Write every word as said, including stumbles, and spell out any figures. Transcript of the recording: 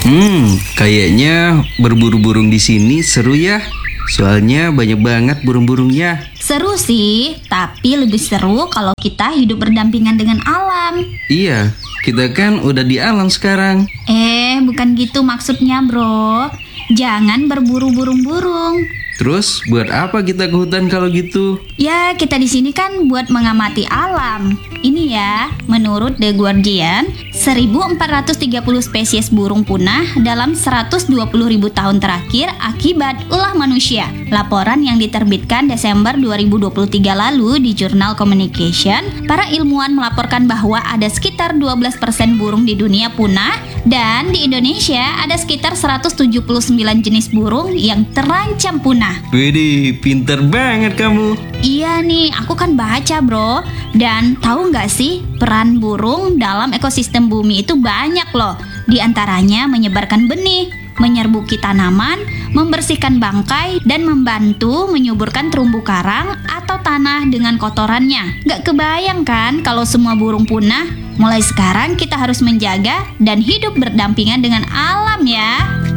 Hmm, kayaknya berburu burung di sini seru ya. Soalnya banyak banget burung-burungnya. Seru sih, tapi lebih seru kalau kita hidup berdampingan dengan alam. Iya, kita kan udah di alam sekarang. Eh, bukan gitu maksudnya, bro. Jangan berburu burung-burung. Terus buat apa kita ke hutan kalau gitu? Ya, kita di sini kan buat mengamati alam. Ini ya, menurut The Guardian, seribu empat ratus tiga puluh spesies burung punah dalam seratus dua puluh ribu tahun terakhir akibat ulah manusia. Laporan yang diterbitkan Desember dua ribu dua puluh tiga lalu di Jurnal Communication, para ilmuwan melaporkan bahwa ada sekitar dua belas persen burung di dunia punah dan di Indonesia ada sekitar seratus tujuh puluh sembilan jenis burung yang terancam punah. Widih, pinter banget kamu. Iya nih, aku kan baca bro. Dan tahu nggak sih, peran burung dalam ekosistem bumi itu banyak loh. Di antaranya menyebarkan benih, menyerbuki tanaman, membersihkan bangkai, dan membantu menyuburkan terumbu karang atau tanah dengan kotorannya. Nggak kebayang kan kalau semua burung punah? Mulai sekarang kita harus menjaga dan hidup berdampingan dengan alam ya.